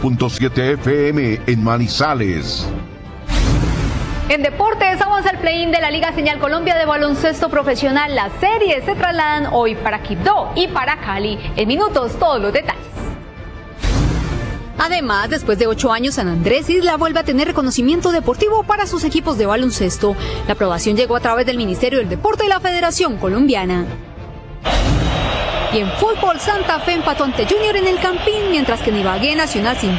92.7 FM en Manizales. En deportes, vamos al play-in de la Liga Señal Colombia de baloncesto profesional. Las series se trasladan hoy para Quibdó y para Cali. En minutos, todos los detalles. Además, después de 8 años, San Andrés Isla vuelve a tener reconocimiento deportivo para sus equipos de baloncesto. La aprobación llegó a través del Ministerio del Deporte y la Federación Colombiana. Y en fútbol, Santa Fe empató ante Junior en el Campín, mientras que en Ibagué Nacional sin